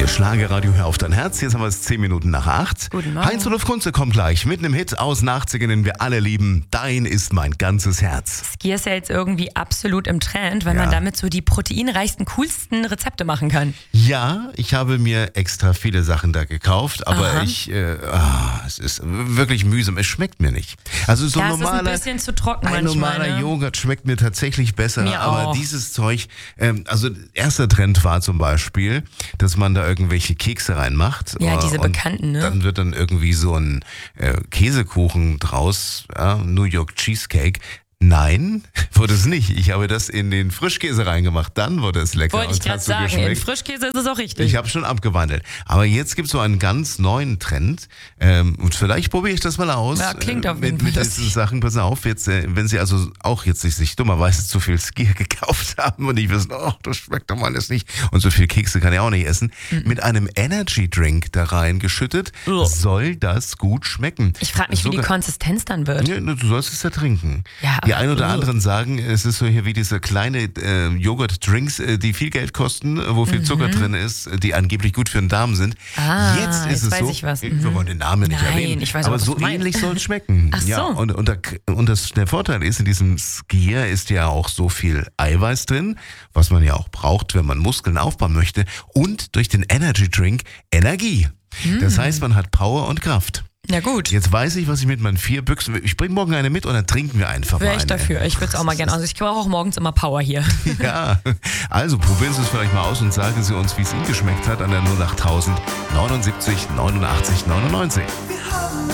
Hier Schlagerradio, hör auf dein Herz. Jetzt haben wir es 10 Minuten nach 8. Guten Morgen. Heinz-Rudolf Kunze kommt gleich mit einem Hit aus den 80ern, den wir alle lieben. Dein ist mein ganzes Herz. Skier ist ja jetzt irgendwie absolut im Trend, weil Ja. man damit so die proteinreichsten, coolsten Rezepte machen kann. Ja, ich habe mir extra viele Sachen da gekauft, aber Aha. es ist wirklich mühsam. Es schmeckt mir nicht. Also so Ja, es ist ein normaler, bisschen zu trocken ein manchmal. normaler Ne? Joghurt schmeckt mir tatsächlich besser, Mir aber auch. dieses Zeug, also erster Trend war zum Beispiel, dass man da irgendwelche Kekse reinmacht. Ja, diese und bekannten, ne? Dann wird dann irgendwie so ein Käsekuchen draus, New York Cheesecake. Nein, wurde es nicht. Ich habe das in den Frischkäse reingemacht, dann wurde es lecker Wollte ich und gerade hat so sagen, in geschmeckt. Frischkäse ist es auch richtig. Ich habe schon abgewandelt. Aber jetzt gibt es so einen ganz neuen Trend. Und vielleicht probiere ich das mal aus. Ja, klingt auf jeden Fall mit diesen Sachen. Pass auf, jetzt, wenn Sie also auch jetzt sich dummerweise zu viel Skier gekauft haben und nicht wissen, oh, das schmeckt doch mal alles nicht. Und so viel Kekse kann ich auch nicht essen. Mit einem Energy Drink da reingeschüttet, soll das gut schmecken. Ich frage mich, wie die Konsistenz dann wird. Ja, du sollst es ja trinken. Ja, Die aber- ein oder anderen sagen, es ist so hier wie diese kleine Joghurt-Drinks, die viel Geld kosten, wo viel Zucker drin ist, die angeblich gut für den Darm sind. Ah, Jetzt ist jetzt es weiß so, ich was. wir wollen den Namen nicht Nein, erwähnen, ich weiß aber auch, was so du meinst. ähnlich soll es schmecken. Ach ja, so. und der Vorteil ist, in diesem Skier ist ja auch so viel Eiweiß drin, was man ja auch braucht, wenn man Muskeln aufbauen möchte, und durch den Energy Drink Energie. Das heißt, man hat Power und Kraft. Ja gut, Jetzt weiß ich, was ich mit meinen 4 Büchsen. Ich bringe morgen eine mit und dann trinken wir einfach mal wäre ich eine. dafür. Ich würde es auch mal gerne. Also ich brauche auch morgens immer Power hier. Ja, also probieren Sie es vielleicht mal aus und sagen Sie uns, wie es Ihnen geschmeckt hat an der 08000 79 89 99.